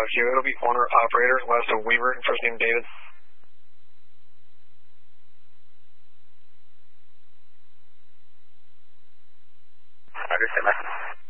Hugo, it'll be owner operator, last name Weaver, first name David. Understand, man.